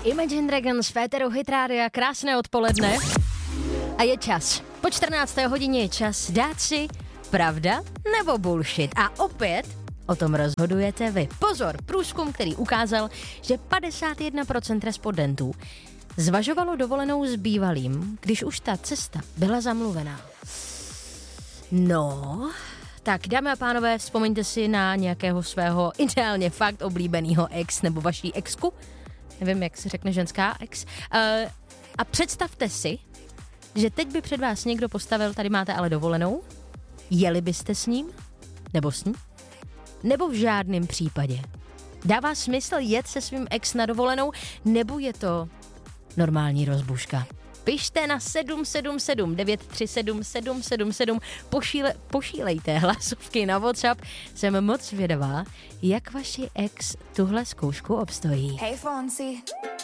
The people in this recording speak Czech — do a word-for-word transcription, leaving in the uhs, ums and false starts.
Imagine Dragons, Féteru Hit Rádia, krásné odpoledne. A je čas. Po čtrnácté hodině je čas dát si pravda nebo bullshit. A opět o tom rozhodujete vy. Pozor, průzkum, který ukázal, že padesát jedna procent respondentů zvažovalo dovolenou s bývalým, když už ta cesta byla zamluvená. No, tak dámy a pánové, vzpomeňte si na nějakého svého ideálně fakt oblíbeného ex nebo vaší exku. Nevím, jak se řekne ženská ex. Uh, a představte si, že teď by před vás někdo postavil, tady máte ale dovolenou, jeli byste s ním? Nebo s ní? Nebo v žádném případě? Dává smysl jet se svým ex na dovolenou, nebo je to normální rozbuška? Pište na sedm sedm sedm devět tři sedm sedm sedm sedm, Pošíle, pošílejte hlasovky na WhatsApp. Jsem moc zvědavá, jak vaši ex tuhle zkoušku obstojí. Hey Fonsi.